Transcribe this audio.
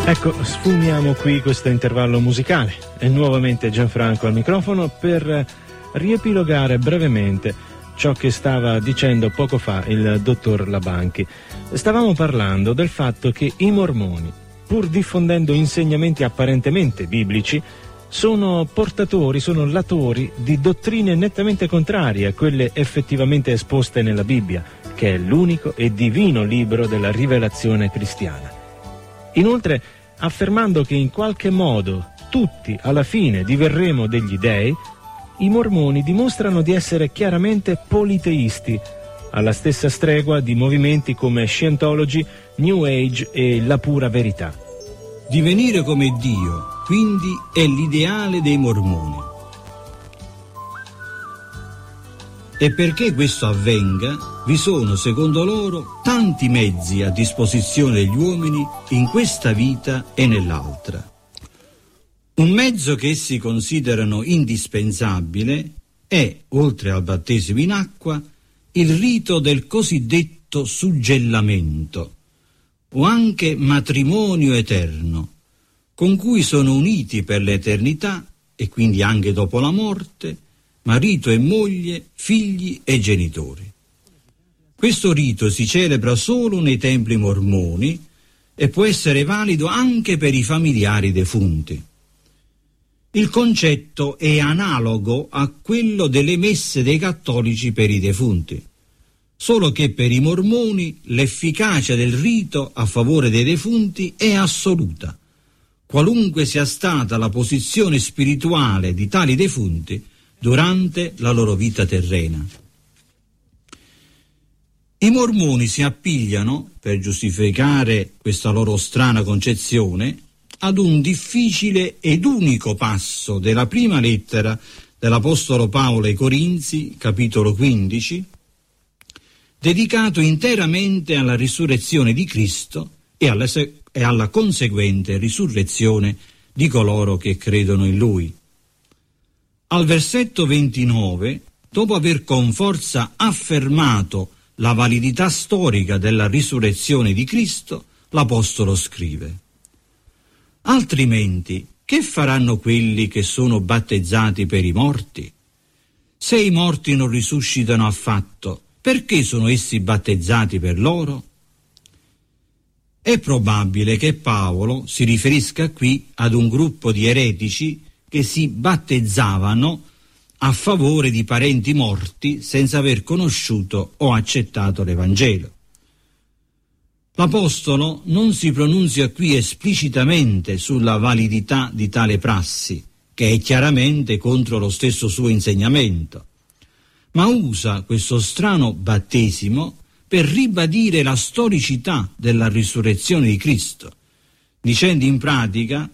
Ecco, sfumiamo qui questo intervallo musicale e nuovamente Gianfranco al microfono per riepilogare brevemente ciò che stava dicendo poco fa il dottor Labanchi. Stavamo parlando del fatto che i mormoni, pur diffondendo insegnamenti apparentemente biblici, sono latori di dottrine nettamente contrarie a quelle effettivamente esposte nella Bibbia, che è l'unico e divino libro della rivelazione cristiana. Inoltre, affermando che in qualche modo tutti alla fine diverremo degli dei, i mormoni dimostrano di essere chiaramente politeisti, alla stessa stregua di movimenti come Scientology, New Age e la pura verità. Divenire come Dio, quindi, è l'ideale dei mormoni. E perché questo avvenga, vi sono, secondo loro, tanti mezzi a disposizione degli uomini in questa vita e nell'altra. Un mezzo che essi considerano indispensabile è, oltre al battesimo in acqua, il rito del cosiddetto suggellamento, o anche matrimonio eterno, con cui sono uniti per l'eternità e quindi anche dopo la morte, marito e moglie, figli e genitori. Questo rito si celebra solo nei templi mormoni e può essere valido anche per i familiari defunti. Il concetto è analogo a quello delle messe dei cattolici per i defunti, solo che per i mormoni l'efficacia del rito a favore dei defunti è assoluta, qualunque sia stata la posizione spirituale di tali defunti durante la loro vita terrena. I mormoni si appigliano, per giustificare questa loro strana concezione, ad un difficile ed unico passo della prima lettera dell'Apostolo Paolo ai Corinzi, capitolo 15, dedicato interamente alla risurrezione di Cristo e alla conseguente risurrezione di coloro che credono in Lui. Al versetto 29, dopo aver con forza affermato la validità storica della risurrezione di Cristo, l'Apostolo scrive: altrimenti, che faranno quelli che sono battezzati per i morti? Se i morti non risuscitano affatto, perché sono essi battezzati per loro? È probabile che Paolo si riferisca qui ad un gruppo di eretici che si battezzavano a favore di parenti morti senza aver conosciuto o accettato l'Evangelo. L'Apostolo non si pronunzia qui esplicitamente sulla validità di tale prassi, che è chiaramente contro lo stesso suo insegnamento, ma usa questo strano battesimo per ribadire la storicità della risurrezione di Cristo, dicendo in pratica